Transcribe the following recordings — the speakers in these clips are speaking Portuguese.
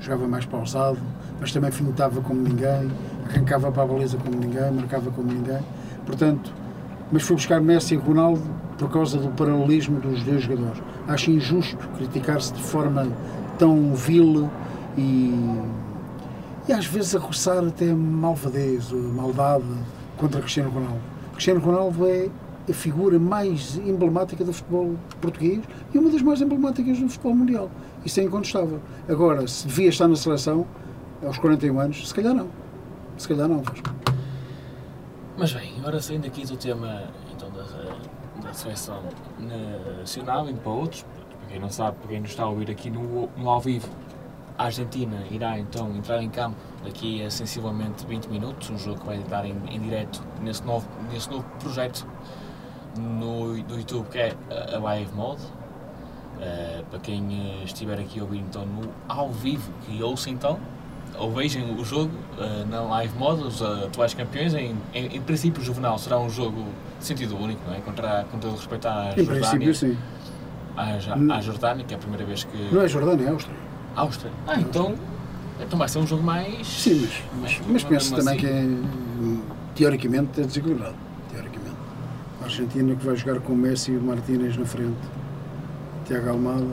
jogava mais pausado, mas também fintava como ninguém, arrancava para a baliza como ninguém, marcava como ninguém. Portanto, mas foi buscar Messi e Ronaldo por causa do paralelismo dos dois jogadores. Acho injusto criticar-se de forma tão vil e às vezes a roçar até malvadez, maldade contra Cristiano Ronaldo. Cristiano Ronaldo é a figura mais emblemática do futebol português e uma das mais emblemáticas do futebol mundial. Isso é incontestável. Agora, se devia estar na seleção aos 41 anos, se calhar não. Se calhar não, Vasco. Mas bem, agora saindo aqui do tema então, da seleção nacional, indo para outros, para quem não sabe, para quem nos está a ouvir aqui no ao vivo, a Argentina irá então entrar em campo daqui a sensivelmente 20 minutos, um jogo que vai estar em direto nesse novo projeto no YouTube, que é a Live Mode. Para quem estiver aqui a ouvir então no ao vivo, que ouça então, ou vejam o jogo na Live Mode, os atuais campeões. Em princípio, o Juvenal será um jogo de sentido único, não é? Com todo o respeito à Jordânia. Em princípio, sim. À Jordânia, que é a primeira vez que... Não é Jordânia, é Áustria. Áustria? Então vai ser um jogo mais... Sim, mas penso também que é, teoricamente, é desequilibrado. Teoricamente. A Argentina que vai jogar com o Messi e o Martínez na frente. Tiago Almada.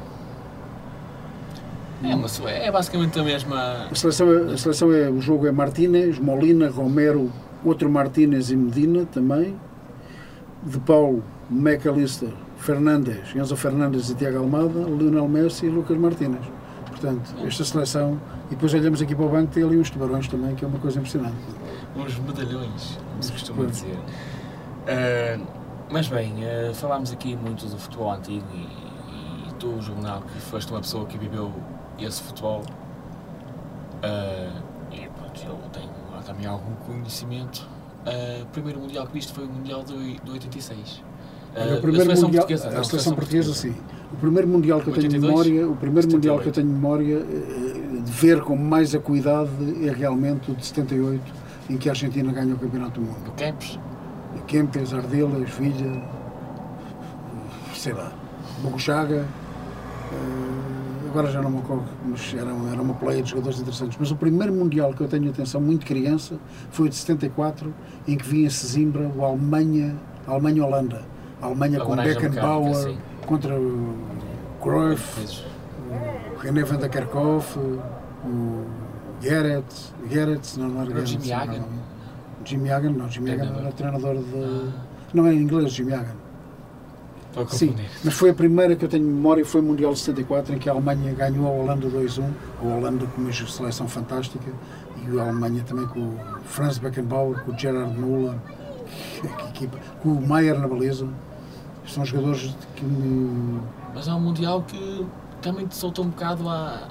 É basicamente a mesma... A seleção o jogo é Martínez, Molina, Romero, outro Martínez e Medina também. De Paulo, McAllister, Fernandes, Enzo Fernandes e Tiago Almada, Lionel Messi e Lucas Martínez. Portanto, esta seleção, e depois olhamos aqui para o banco, tem ali uns tubarões também, que é uma coisa impressionante. Uns medalhões, como se costuma dizer. Mas bem, falámos aqui muito do futebol antigo e tu, Juvenal, que foste uma pessoa que viveu esse futebol, e pronto, eu tenho também algum conhecimento. O primeiro Mundial que viste foi o Mundial de 86. O primeiro a seleção mundial, portuguesa. a seleção portuguesa, sim. O primeiro Mundial que eu tenho 82? memória, o primeiro 78. Mundial que eu tenho memória de ver com mais acuidade é realmente o de 78, em que a Argentina ganha o Campeonato do Mundo. O Kempes? Kempes, Ardelas, Villa, sei lá, Boguchaga, agora já não me ocorre, mas era uma pleia de jogadores interessantes. Mas o primeiro Mundial que eu tenho atenção muito criança foi o de 74, em que vi em Sesimbra o Alemanha-Holanda. A Alemanha com Beckenbauer contra o Cruyff, o René van der Kerkhoff, o Gerrits, não era Gerrits. Jimmy Hagan era treinador de... Não é em inglês, Jimmy Hagan. Sim, mas foi a primeira que eu tenho memória, foi o Mundial de 74, em que a Alemanha ganhou a Holanda 2-1, a Holanda com uma seleção fantástica, e a Alemanha também com o Franz Beckenbauer, com o Gerhard Müller, com o Maier na baliza. São jogadores que me... Mas é um Mundial que também te soltou um bocado à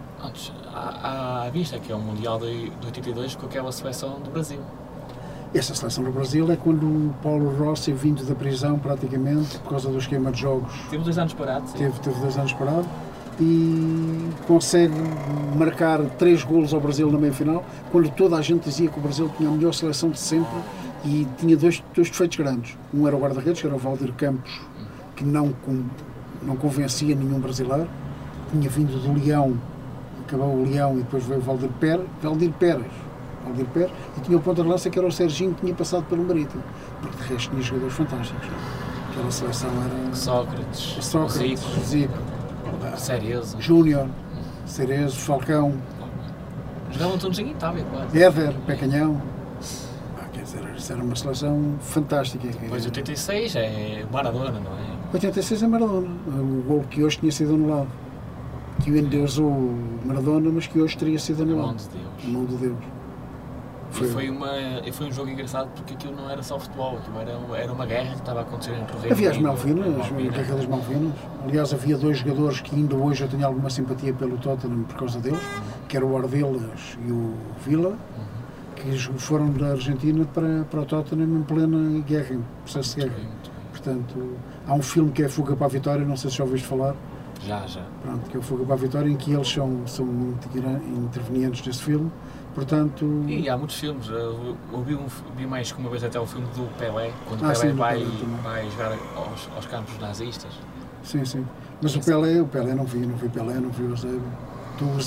vista, que é o Mundial de 82 com aquela seleção do Brasil. Essa seleção do Brasil é quando o Paulo Rossi, vindo da prisão praticamente, por causa do esquema de jogos... Teve 2 anos parado, sim. Teve 2 anos parado e consegue marcar 3 golos ao Brasil na meia-final, quando toda a gente dizia que o Brasil tinha a melhor seleção de sempre e tinha dois defeitos grandes. Um era o guarda-redes, que era o Valdir Campos, que não convencia nenhum brasileiro. Tinha vindo do Leão, acabou o Leão e depois veio o Valdir Pérez, e tinha o ponta de lança que era o Serginho, que tinha passado pelo Marítimo, porque de resto tinha jogadores fantásticos. Aquela seleção era... Sócrates, Zico, Cerezo, Júnior, Cerezo, Falcão, jogavam todos em Itália, quase. Éder, Pecanhão. Quer dizer, isso era uma seleção fantástica. Depois 86 é Maradona, não é? 86 é Maradona, o gol que hoje tinha sido anulado, que o endeusou Maradona, mas que hoje teria sido anulado. Mão de Deus. Foi um jogo engraçado porque aquilo não era só futebol, aquilo era uma guerra que estava a acontecer entre o Reino Havia as Malvinas, aquelas Malvinas. Aliás, havia 2 jogadores que ainda hoje eu tenho alguma simpatia pelo Tottenham por causa deles, que era o Ardelas e o Villa, que foram da Argentina para o Tottenham em plena guerra, em processo de guerra. Portanto, há um filme que é Fuga para a Vitória, não sei se já ouviste falar. Já. Pronto, que é o Fuga para a Vitória, em que eles são intervenientes nesse filme. Portanto... E há muitos filmes, eu vi mais que uma vez até o filme do Pelé, quando o Pelé vai jogar aos campos nazistas. Sim. Mas o Pelé não vi Pelé, não vi o Eusébio.